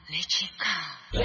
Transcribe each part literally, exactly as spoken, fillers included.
你知㗎？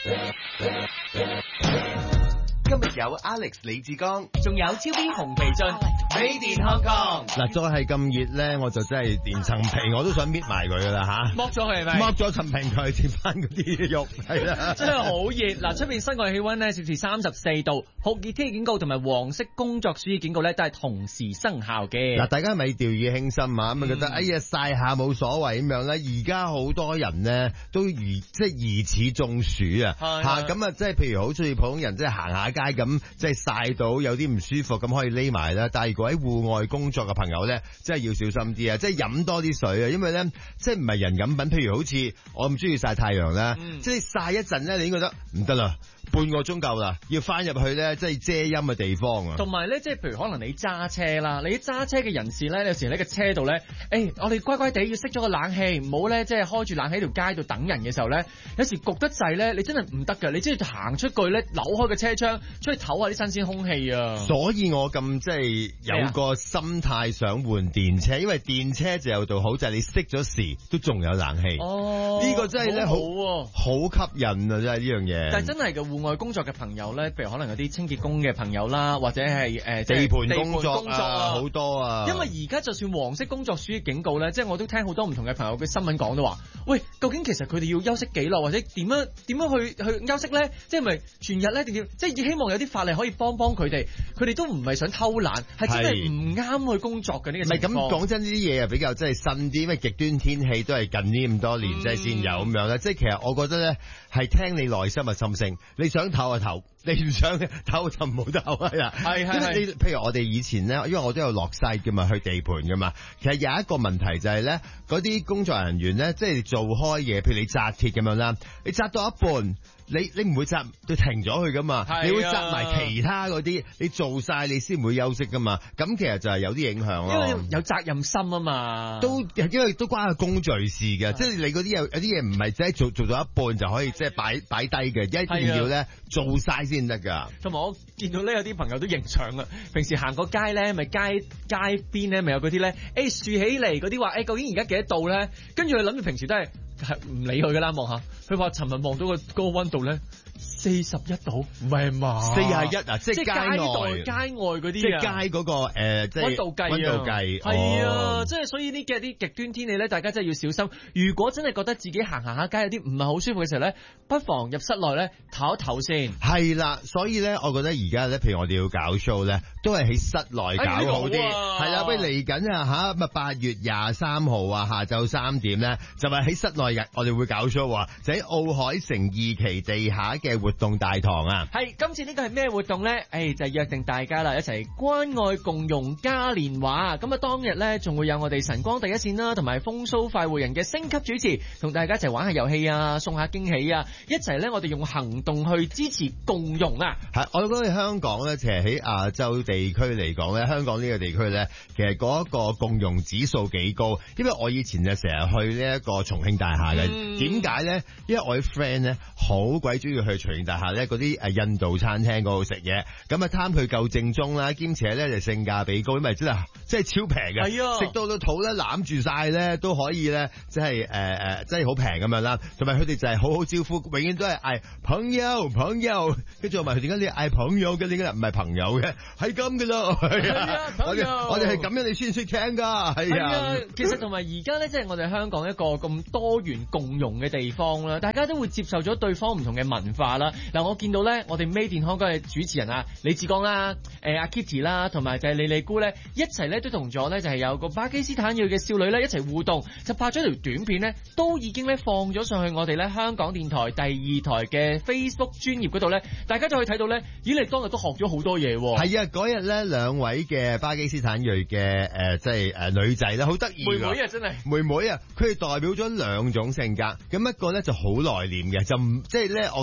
今日有 Alex 李志剛， 仲有超 B 紅皮俊 Made in Hong Kong。 嗱，再係咁熱咧，我就真係連層皮我都想搣埋佢噶啦吓， 剝咗佢係咪？ 剝咗層皮佢，接翻嗰啲肉，係啦， 真係好熱。嗱，出邊室外氣溫咧攝氏三十四度，酷熱天氣警告同埋黃色工作暑熱警告咧都係同時生效嘅。 嗱，大家咪掉以輕心啊，咁啊覺得、嗯、哎呀曬下冇所謂咁樣咧，而家好多人咧都疑即係疑似中暑啊，吓咁啊，即係譬如好似普通人即係行下街咁，即係曬到有啲唔舒服咁可以匿埋啦。但係如果喺戶外工作嘅朋友咧，真係要小心啲啊！即係飲多啲水啊，因為咧即係唔係人飲品。譬如好似我唔中意曬太陽啦，嗯、即係曬一陣咧，你應該覺得唔得啦，半個鐘夠啦，要翻入去咧即係遮陰嘅地方啊。 同埋咧，即係譬如可能你揸車啦，你揸車嘅人士咧，有時喺個車度咧，誒、欸，我哋乖乖地要熄咗個冷氣，唔好咧即係開住冷氣喺條街度等人嘅時候咧，有時焗得滯咧，你真係唔得㗎，你真係行出去咧，扭開個車窗出去唞下啲新鮮空氣啊！ 所以我咁即係有個心態想換電車，因為電車就有道好就係、是、你熄咗時都仲有冷氣。哦，呢個真係咧好好吸引啊！真係呢樣嘢。但係真係嘅戶外工作嘅朋友咧，譬如可能有啲清潔工嘅朋友啦，或者係誒、呃、 地盤工作工作啊， 好多啊。因為而家就算黃色工作暑熱警告咧，即係我都聽好多唔同嘅朋友嘅新聞講都話，喂，究竟其實佢哋要休息幾耐，或者點樣點樣去去休息咧？即係咪全日咧定點？即係希望有啲法例可以幫幫佢哋。佢哋都唔係想偷懶，係真係唔啱去工作嘅呢個情況。唔係咁講真，呢啲嘢啊比較真係新啲，因為極端天氣都係近呢咁多年即係先有咁樣啦。即係其實我覺得咧係聽你內心嘅心聲，你想唞就唞，你唔想唞就唔好唞啊！係係係。因為你譬如我哋以前咧，因為我都有落西噶嘛，去地盤噶嘛。其實有一個問題就係咧，嗰啲工作人員咧，即係做開嘢，譬如你紮鐵咁樣啦，你紮到一半。你你唔會紮都停咗佢噶嘛？你會紮埋其他嗰啲，你做晒你先會休息噶嘛？咁其實就係有啲影響咯。因為有責任心啊嘛。都因為都關個工序事嘅，即係你嗰啲有有啲嘢唔係即係做做到一半就可以即係擺擺低嘅，一定要咧做晒先得噶。同埋我見到咧有啲朋友都認搶啊！平時行個街咧，咪街街邊咧咪有嗰啲咧，誒豎起嚟嗰啲話，誒究竟而家幾多度咧？跟住佢諗住平時都係。係唔理佢噶啦，望下佢話尋日望到個嗰個溫度咧四十一度，唔係嘛？四十一啊，即係街外街外嗰啲，即係街嗰個誒，即係溫度計溫度計係啊，即係所以呢嘅啲極端天氣咧，大家真係要小心。如果真係覺得自己行行下街有啲唔係好舒服嘅時候咧，不妨入室內咧唞一唞先。係啦，所以咧，我覺得而家咧，譬如我哋要搞 show 咧，都係喺室內搞好啲。係啦，不如嚟緊啊吓，咁啊八月廿三號啊，下晝三點咧，就係喺室內。日我哋會搞 show 啊，就喺奧海城二期地下嘅活動大堂啊。係今次呢個係咩活動咧？誒、哎，就係、約定大家啦，一齊關愛共融嘉年華。咁啊，當日咧仲會有我哋晨光第一線啦，同埋風騷快活人嘅星級主持，同大家一齊玩下遊戲啊，送下驚喜啊，一齊咧我哋用行動去支持共融啊。係，我覺得香港咧，其實喺亞洲地區嚟講咧，香港呢個地區咧，其實嗰一個共融指數幾高，因為我以前就成日去呢一個重慶大廈嘅，點解咧？因為我啲 friend 咧好鬼中意去重慶大廈咧嗰啲誒印度餐廳嗰度食嘢，咁啊貪佢夠正宗啦，兼且咧就性價比高，因為真係真係超平嘅，食到個肚咧攬住晒咧都可以咧，即係誒誒，真係好平咁樣啦。同埋佢哋就係好好招呼，永遠都係嗌朋友朋友，跟住我問佢點解你嗌朋友嘅？點解唔係朋友嘅？係咁嘅咯，係啊，我哋我哋係咁樣，你先識聽㗎，係啊。其實同埋而家咧，即係我哋香港一個咁多元共融嘅地方啦，大家都會接受咗對方唔同嘅文化啦。嗱，我見到咧，我哋 Made in Hong Kong嘅主持人啊，李志剛啦，誒阿 Kitty 啦，同埋就係莉莉姑咧，一齊咧都同咗咧就係有個巴基斯坦裔嘅少女咧一齊互動，就拍咗條短片咧，都已經咧放咗上去我哋咧香港電台第二台嘅 Facebook 專頁嗰度咧，大家就可以睇到咧，咦你當日都學咗好多嘢喎。係啊，嗰日咧兩位嘅巴基斯坦裔嘅誒即係誒女仔咧，好得意㗎。妹妹啊，真係妹妹啊，佢哋代表咗兩種性格，咁一個咧就好內斂嘅，就唔即係咧我講啲笑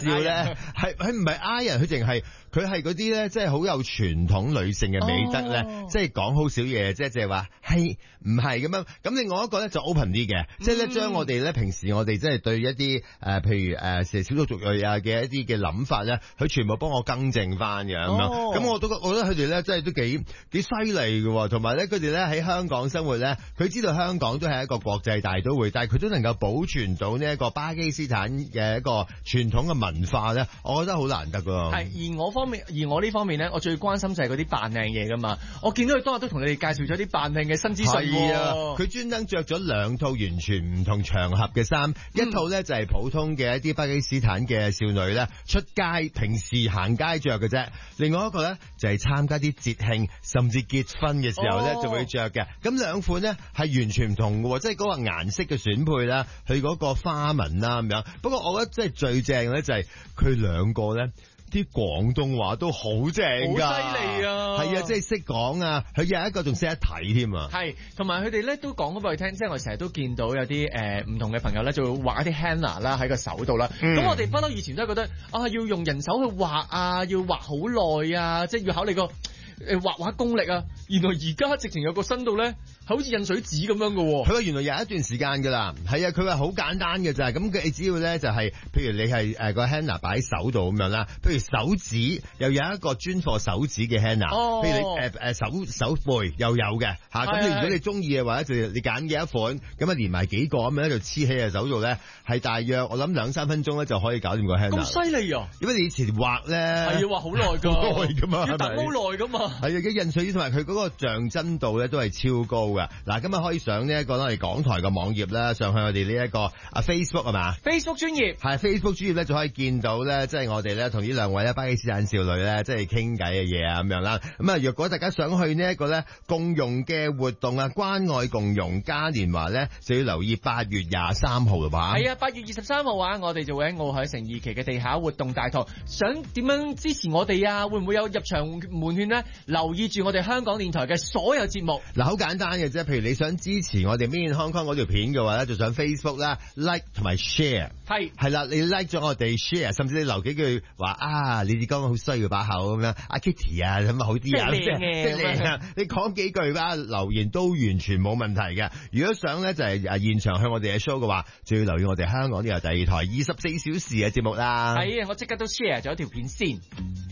笑咧，係佢唔係呃人，佢淨係佢係嗰啲咧，即係好有傳統女性嘅美德咧，哦、即係講好少嘢，即係即係話係唔係咁樣。咁另外一個咧就 open 啲嘅，即係咧將我哋咧平時我哋即係對一啲誒、呃，譬如誒少數族裔啊嘅一啲嘅諗法咧，佢全部幫我更正翻嘅咁樣。咁、哦、我都我覺得佢哋咧真係都幾幾犀利嘅，同埋咧佢哋咧喺香港生活咧，佢知道香港都係一個國際大都會，但係佢都能夠保存到呢一個巴基斯坦嘅一個傳統嘅文化咧，我覺得好難得㗎。 係而我方面，而我呢方面咧，我最關心就係嗰啲扮靚嘢㗎嘛。我見到佢當日都同你哋介紹咗啲扮靚嘅新資訊。係啊，佢專登着咗兩套完全唔同場合嘅衫，嗯、一套咧就係普通嘅一啲巴基斯坦嘅少女咧出街平時行街着嘅啫，另外一個咧就係參加啲節慶甚至結婚嘅時候咧、哦、就會着嘅。咁兩款咧係完全唔同嘅，即係嗰個顏色嘅選配啦，佢嗰個花紋啦咁樣。不過我覺得即係最正咧就係佢兩個咧。啲廣東話都好正㗎，好犀利啊！係啊，即係識講啊，佢有一個仲識得睇添啊！係，同埋佢哋咧都講咗俾佢聽，即係我成日都見到有啲誒唔同嘅朋友咧，就會畫一啲 henna 啦喺個手度啦。咁、嗯、我哋不嬲以前都係覺得啊，要用人手去畫啊，要畫好耐啊，即係要考你個。誒，畫畫功力啊！原來而家直情有個新度咧，係好似印水紙咁樣嘅。佢話原來有一段時間噶啦，係啊，佢話好簡單嘅咋，咁佢只要咧就係、是，譬如你係誒個 henna 擺喺手度咁樣啦，譬如手指又有一個專貨手指嘅 henna，哦、譬如你誒誒、呃、手手背又有嘅吓，咁、啊、你如果你中意嘅話咧，就你揀嘅一款，咁啊連埋幾個咁樣就黐起隻手度咧，係大約我諗兩三分鐘咧就可以搞掂個 henna。咁犀利啊！因為你以前畫咧係要畫好耐噶，好耐噶嘛，要等好耐噶嘛。係啊，嘅印水同埋佢嗰個像真度咧都係超高嘅。嗱，今日可以上呢一個我哋港台嘅網頁啦，上去我哋呢一個啊 Facebook 係嘛 ？Facebook 專頁係 Facebook 專頁咧，就可以見到咧，即係我哋咧同呢兩位咧巴基斯坦少女咧，即係傾偈嘅嘢啊咁樣啦。咁啊，若果大家想去呢一個咧共融嘅活動啊，關愛共融嘉年華咧，就要留意八月廿三號嘅話。係啊，八月二十三號啊，我哋就會喺奧海城二期嘅地下活動大堂。想點樣支持我哋啊？會唔會有入場門券呢？留意住我哋香港電台嘅所有節目。嗱，好簡單嘅啫，譬如你想支持我哋 Made in Hong Kong 嗰條片嘅話咧，就上 Facebook 啦 ，like 同埋 share。係係啦，你 like 咗我哋 share，甚至你留幾句話啊，李志剛好衰嘅把口咁樣，阿 Kitty 啊咁啊好啲啊，即係靚啊，你講幾句啦，留言都完全冇問題嘅。如果想咧就係啊現場向我哋嘅 show 嘅話，就要留意我哋香港電台第二台二十四小時嘅節目啦。係啊，我即刻都 share 咗條片先。